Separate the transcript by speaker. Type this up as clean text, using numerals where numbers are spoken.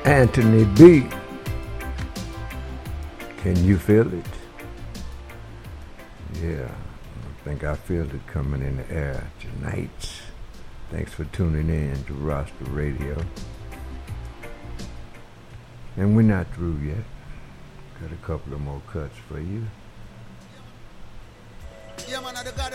Speaker 1: Anthony B. Can you feel it? Yeah, I think I feel it coming in the air tonight. Thanks for tuning in to Roster Radio. And we're not through yet. Got a couple of more cuts for you.
Speaker 2: Yeah, man, the God